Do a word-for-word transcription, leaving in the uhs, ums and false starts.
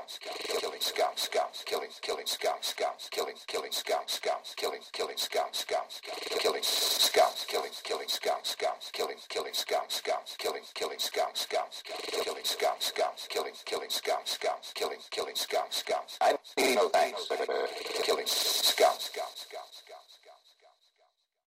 scouts, killing scouts, scouts, killing, killing scouts, scouts, killing, killing scouts, scouts, killing, killing scouts, scouts, killing scouts, killing, killing scouts, scouts, killing, killing scouts, scouts, killing, killing scouts, scouts, killing scouts, scouts, killing, killing scouts, scouts, killing, killing scouts, scouts. I need no thanks, killing scouts, scouts.